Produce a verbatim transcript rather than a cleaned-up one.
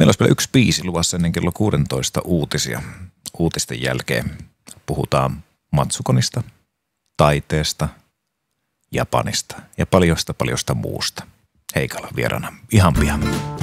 Meillä olisi vielä yksi biisi luvassa ennen kello kuusitoista uutisia. Uutisten jälkeen puhutaan Matsukonista, taiteesta, Japanista ja paljosta paljosta muusta. Heikala vieraana ihan pian.